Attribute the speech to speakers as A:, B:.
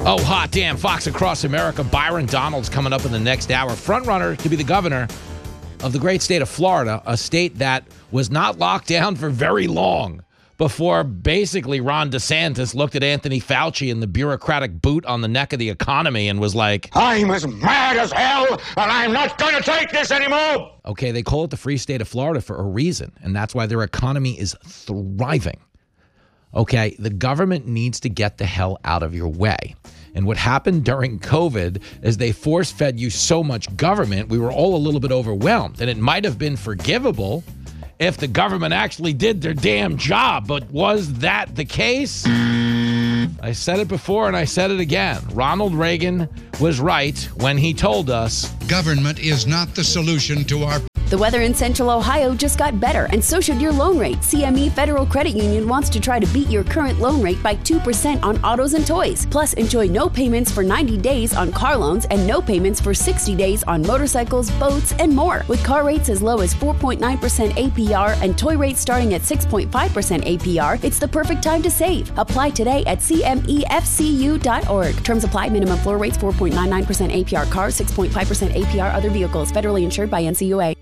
A: Oh, hot damn. Fox Across America. Byron Donalds coming up in the next hour. Frontrunner to be the governor of the great state of Florida, a state that was not locked down for very long before basically Ron DeSantis looked at Anthony Fauci and the bureaucratic boot on the neck of the economy and was like,
B: I'm as mad as hell, and I'm not going to take this anymore.
A: Okay, they call it the free state of Florida for a reason, and that's why their economy is thriving. Okay, the government needs to get the hell out of your way. And what happened during COVID is they force-fed you so much government, we were all a little bit overwhelmed. And it might have been forgivable if the government actually did their damn job. But was that the case? I said it before and I said it again. Ronald Reagan was right when he told us,
C: government is not the solution to our...
D: The weather in Central Ohio just got better, and so should your loan rate. CME Federal Credit Union wants to try to beat your current loan rate by 2% on autos and toys. Plus, enjoy no payments for 90 days on car loans and no payments for 60 days on motorcycles, boats, and more. With car rates as low as 4.9% APR and toy rates starting at 6.5% APR, it's the perfect time to save. Apply today at CMEFCU.org. Terms apply. Minimum floor rates 4.99% APR cars, 6.5% APR other vehicles. Federally insured by NCUA.